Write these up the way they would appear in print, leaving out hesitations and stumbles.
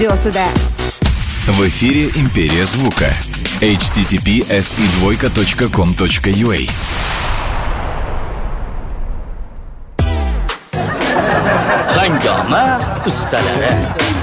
radiosida. В эфире «Империя звука». https://com.ua. Hangama ustalari.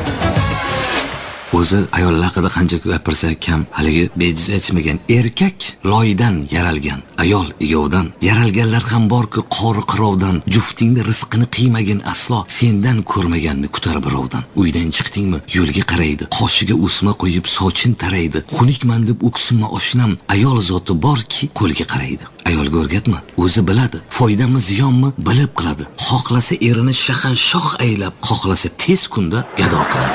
O'zi ayollar haqida qancha gapirsa kam, haligi bejiz aytmagan erkak loydan yaralgan, ayol egovdan. Yaralganlar ham borki, qori qirovdan, juftingni rizqini qiymagin aslo, sendan ko'rmaganni kutar birovdan. Uydan chiqdingmi, yo'lga qaraydi, qoshiga o'sma qo'yib sochin taraydi. Xunukman deb o'ksinma oshnam, ayol zoti borki, qo'lga qaraydi. Ayolga o'rgatma, o'zi biladi, foydami ziyonmi bilib qiladi. Xohlasa erini shahanshoh aylab, xohlasa tez kunda gado qiladi.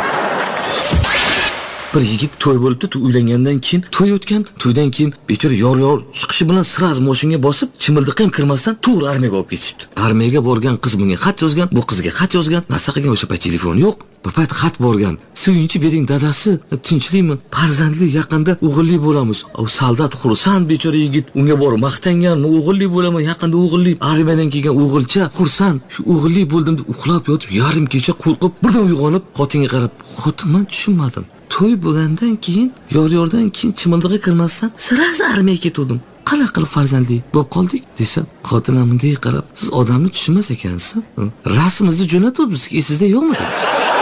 Bir yigit to'y bo'libdi, uylangandan keyin to'y o'tgan, to'ydan keyin bechora yor chiqishi bilan siraz mashinaga bosib, chimildiq ham kirmasdan to'g'ri armiyaga olib ketishibdi. Armiyaga borgan qiz bunga xat yozgan, bu qizga xat yozgan, narsa qilgan, o'sha payt telefon yo'q. Bir payt xat borgan. Suyunchi bering dadasi, tinchlikmi? Farzandli yaqinda o'g'illi bo'lamiz. O soldat xursand bechora yigit, unga borib maqtangan, o'g'illi bo'laman, yaqinda o'g'illi, armiyadan kelgan o'g'ilcha xursand. Shu o'g'illi bo'ldim deb uxlab yotib, yarim kecha qo'rqib, birdan uyg'onib, xotinga qarab, "Xotin, men tushunmadim. To'y bo'lgandan keyin, yordan keyin chimildiqqa kirmasdan siraz armiyaga ketdim. Qanaqa qilib farzandli bo'lib qoldik?" desa, xotinam bunday qarab, "Siz odamni tushunmas ekansiz. Rasmimizni jo'natibsiz, esingizda yo'qmi?" dedi.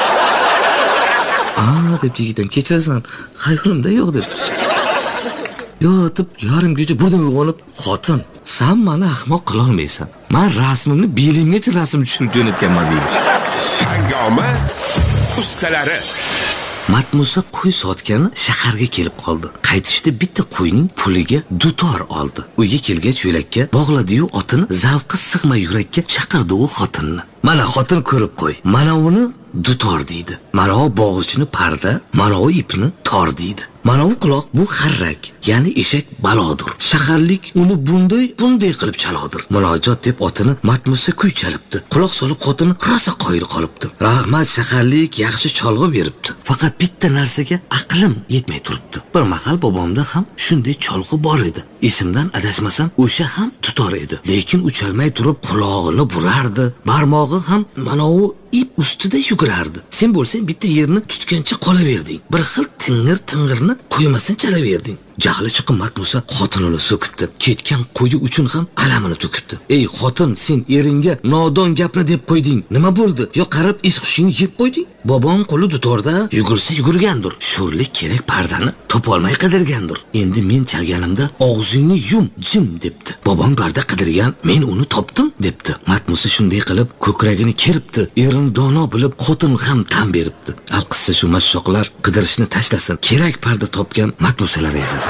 Deb yigitim, "Kechirasan, xayolimda yo'q" dedi. Yotib yarim kecha birdan uyg'onib, "Xotin, sen meni ahmoq qila olmaysan. Men rasmimni belimgacha rasm tushirib jo'natganman" deymish. Hangama ustalari. Matmusa qo'y sotgani shaharga kelib qoldi. Qaytishda bitta qo'yning puliga dutor oldi. Uyga kelgach yo'lakka bog'ladi-yu otini zavqi sig'ma yurakka chaqirdi u xotinni. "Mana xotin ko'rib qo'y. Mana uni dutor deydi. Mana u bog'ichni parda, mana u ipni tor deydi. Mana u quloq bu xarrak, ya'ni eshak balodir. Shaharlik uni bunday qilib chalodir." Murojaat deb otini Matmusa kuy chalibdi. Quloq solib xotini rosa qoyil qolibdi. "Rahmat, shaharlik yaxshi cholg'u beribdi. Faqat bitta narsaga aqlim yetmay turibdi. Bir mahal bobomda ham shunday cholg'u bor edi. Esimdan adashmasam, o'sha ham tutor edi. Lekin uchalmay turib qulog'ini burardi. Barmog'i ham mana u ip ustida yugurardi. Sen bo'lsang bitta yerni tutgancha qolaverding. Bir xil ting'irni qo'ymasdan chalaverding." Jahli chiqib Matmusa xotinini so'kibdi. Ketgan qo'yi uchun ham alamini to'kibdi. "Ey xotin, sen eringga nodon gapni deb qo'yding. Nima bo'ldi? Yo qarab is-hushingni yeb qo'yding? Bobong qo'li dutorda yugursa yugurgandir. Sho'rlik kerak pardani topolmay qidirgandir. Endi men chalganimda og'zingni yum, jim" debdi. "Bobong parda qidirgan, men uni topdim" debdi. Matmusa shunday qilib ko'kragini keribdi. Erini dono bilib xotin ham tan beribdi. Alqissa shu mashshoqlar qidirishni tashlasin. Kerak parda topgan Matmusalar yashasin.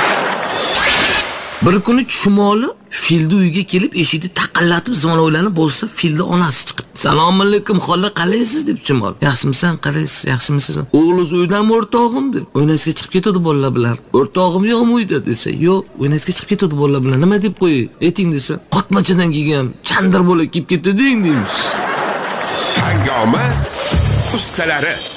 Bir kuni chumoli filni uyiga kelib eshikni taqillatib zono'ylanib bo'lsa, filni onasi chiqib, "Assalomu alaykum, xola, qalaysiz?" deb chumol. "Yaxshimisan, qalaysiz, yaxshimisiz?" "O'g'liz uydanmi o'rtog'im?" deb. "O'ynashga chiqib ketadi bolalar bilan." "O'rtog'im yo'qmi uyda?" desa, "Yo'q, o'ynashga chiqib ketadi bolalar bilan." "Nima deb qo'yay? Ayting" desa, "Qotmachadan kelgan chandar bola kelib ketdi" deymiz. Hangama ustalari.